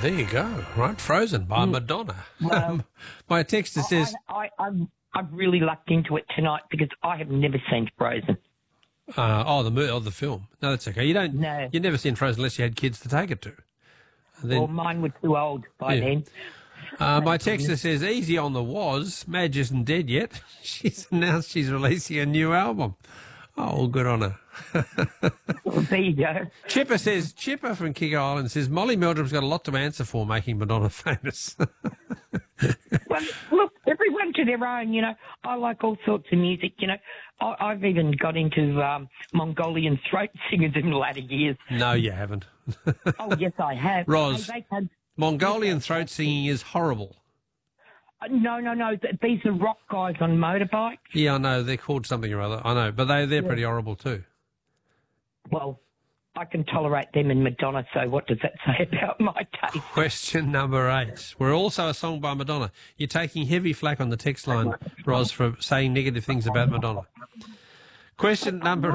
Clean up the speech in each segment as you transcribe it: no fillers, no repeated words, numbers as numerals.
there you go. Right, Frozen by Madonna. Well, My texter says... I've really lucked into it tonight because I have never seen Frozen. the film. No, that's okay. No. You've never seen Frozen unless you had kids to take it to. Well, mine were too old by then. My texter says, easy on the was. Madge isn't dead yet. She's announced she's releasing a new album. Oh, well, good on her. Well, there you go. Chipper from Kick Island says, Molly Meldrum's got a lot to answer for making Madonna famous. Well, look, everyone to their own, you know. I like all sorts of music, you know. I've even got into Mongolian throat singers in the latter years. No, you haven't. Oh, yes, I have. Ros, Mongolian throat singing is horrible. No. These are rock guys on motorbikes. Yeah, I know. They're called something or other. I know. But they're pretty horrible too. Well, I can tolerate them and Madonna, so what does that say about my taste? Question number 8. We're also a song by Madonna. You're taking heavy flack on the text line, Ros, for saying negative things about Madonna. Question number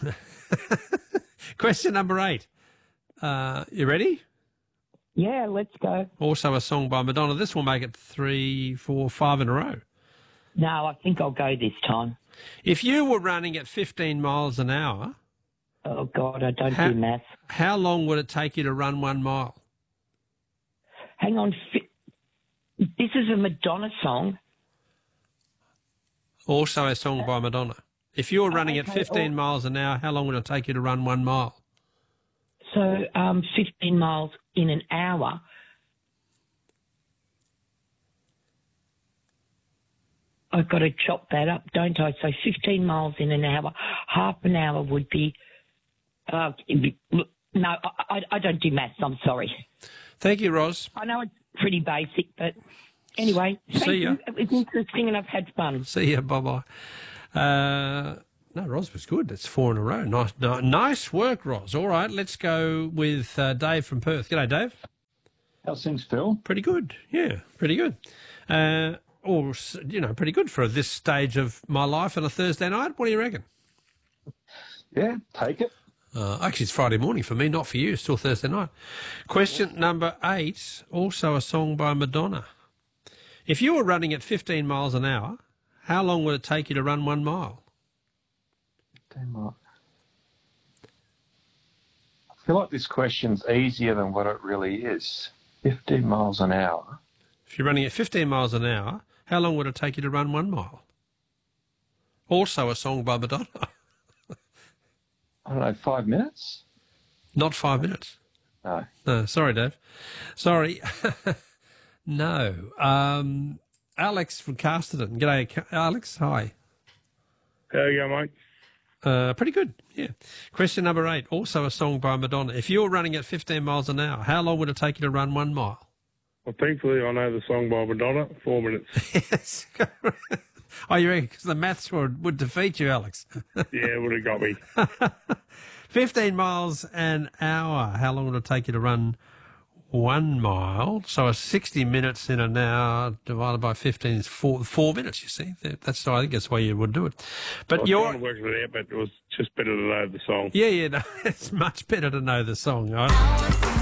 8. You ready? Yeah, let's go. Also a song by Madonna. This will make it 3, 4, 5 in a row. No, I think I'll go this time. If you were running at 15 miles an hour... Oh, God, I don't do maths. How long would it take you to run 1 mile? Hang on. This is a Madonna song. Also a song by Madonna. If you were running at 15 miles an hour, how long would it take you to run 1 mile? So 15 miles in an hour. I've got to chop that up, don't I? So 15 miles in an hour. Half an hour would be... no, I don't do maths. I'm sorry. Thank you, Ros. I know it's pretty basic, but anyway. See ya. It's interesting and I've had fun. See ya. Bye-bye. No, Ros was good. That's 4 in a row. Nice work, Ros. All right, let's go with Dave from Perth. G'day, Dave. How's things, Phil? Pretty good. Yeah, pretty good. Pretty good for this stage of my life on a Thursday night. What do you reckon? Yeah, take it. Actually, it's Friday morning for me, not for you. It's still Thursday night. Question number 8, also a song by Madonna. If you were running at 15 miles an hour, how long would it take you to run 1 mile? 15 miles. I feel like this question's easier than what it really is. 15 miles an hour. If you're running at 15 miles an hour, how long would it take you to run 1 mile? Also a song by Madonna. I don't know, 5 minutes? Not 5 minutes. No. No, sorry, Dave. Sorry. No. Alex from Casterton. G'day, Alex. Hi. How you go, mate? Pretty good, yeah. Question number 8, also a song by Madonna. If you were running at 15 miles an hour, how long would it take you to run 1 mile? Well, thankfully, I know the song by Madonna, 4 minutes. Yes. Oh, you reckon because the maths would defeat you, Alex? Yeah, it would have got me. 15 miles an hour. How long would it take you to run 1 mile? So a 60 minutes in an hour divided by 15 is 4 minutes, you see. I think that's the way you would do it. But I was trying to work it out, but it was just better to know the song. Yeah, no, it's much better to know the song. Right?